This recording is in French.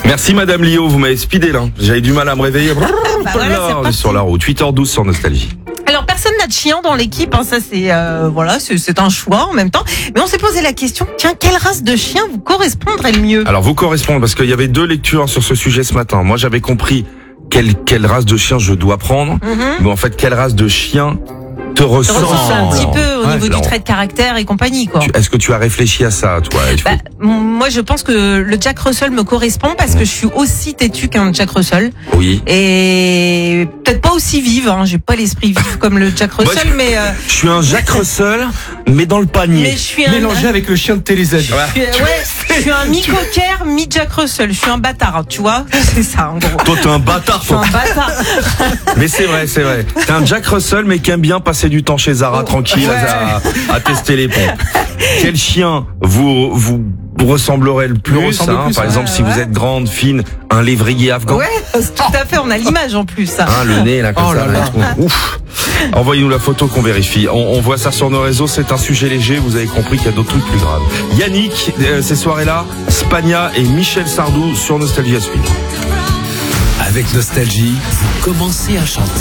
Merci Madame Lio, vous m'avez speedé là. J'avais du mal à me réveiller. Voilà, on est sur la route. 8h12 sur Nostalgie. Alors personne n'a de chien dans l'équipe, ça c'est c'est un choix en même temps. Mais on s'est posé la question, tiens, quelle race de chien vous correspondrait le mieux? Alors vous correspondez parce qu'il y avait 2 lectures sur ce sujet ce matin. Moi j'avais compris quelle race de chien je dois prendre, mais en fait quelle race de chien te ressemble Un petit peu au niveau du trait de caractère et compagnie, quoi. Est-ce que tu as réfléchi à ça, toi? Moi, je pense que le Jack Russell me correspond parce que je suis aussi têtue qu'un Jack Russell. Oui. Et peut-être pas aussi vive, j'ai pas l'esprit vif comme le Jack Russell, mais je suis un Jack Russell, mais dans le panier. mais je suis un Mélangé avec le chien de TéléZ. je suis un mi-cocker, mi-Jack Russell. Je suis un bâtard, tu vois. C'est ça, en gros. Toi, t'es un bâtard, Je suis un bâtard. Mais c'est vrai. T'es un Jack Russell, mais qui aime bien passer du temps chez Zara, tranquille, à tester les pompes. Quel chien vous ressemblerait le plus, par exemple, si vous êtes grande, fine, un lévrier afghan. Ouais, tout à fait, on a l'image en plus. Le nez, là, comme Oh ça. là là. Ouf. Envoyez-nous la photo qu'on vérifie. On voit ça sur nos réseaux, c'est un sujet léger, vous avez compris qu'il y a d'autres trucs plus graves. Yannick, ces soirées-là, Spagna et Michel Sardou sur Nostalgie à suivre. Avec Nostalgie, vous commencez à chanter.